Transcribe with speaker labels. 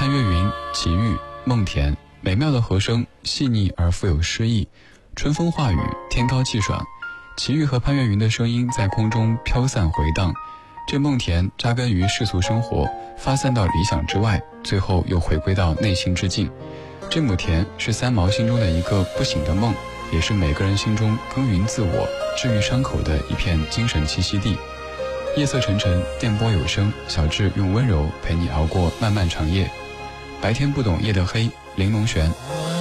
Speaker 1: 潘越云、齐豫、孟田，美妙的和声，细腻而富有诗意。春风化雨，天高气爽，齐豫和潘越云的声音在空中飘散回荡。这孟田扎根于世俗生活，发散到理想之外，最后又回归到内心之境。这亩田是三毛心中的一个不醒的梦，也是每个人心中耕耘自我、治愈伤口的一片精神栖息地。夜色沉沉，电波有声，小智用温柔陪你熬过漫漫长夜。白天不懂夜的黑，玲珑璇。